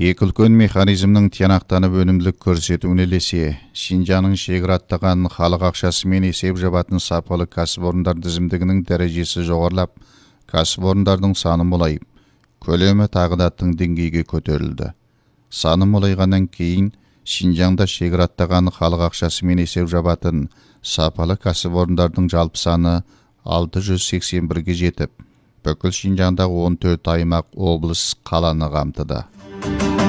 Екі үлкен механизмнің тиянақтанып өнімділік көрсетуіне ілесе, Шинжаңның шегіраттаған халық ақшасымен есеп жабатын сапалы кәсіпорындар тізімдігінің дәрежесі жоғарылап, кәсіпорындардың саны молайып, көлемі тағы да тың деңгейге көтерілді. Саны молайғаннан кейін Шинжаңда шегіраттаған халық ақшасымен есеп жабатын сапалы кәсіпорындардың жалпы саны 681-ге жетіп, бүкіл Шинжаңдағы 14 аймақ, облыс, қаланы қамтыды.